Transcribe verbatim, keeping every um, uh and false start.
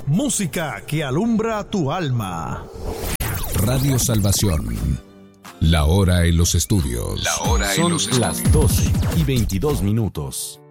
música que alumbra tu alma. Radio Salvación. La hora en los estudios. La hora en Son los estudios. las doce y veintidós minutos.